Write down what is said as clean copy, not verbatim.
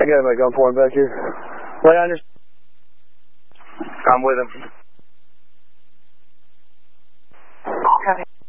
I got him at gunpoint back here. Lay on your... I'm with him. Copy.